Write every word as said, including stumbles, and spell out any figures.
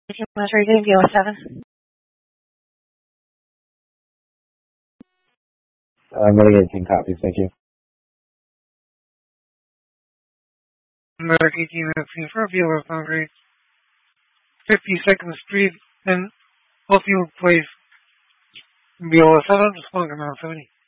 Let's read it, V O seven. I'm going to get eighteen copies, thank you. Medic eighteen nineteen for V O Foundry, fifty-second Street, and Oakfield Place, V O seven, just calling around seventy.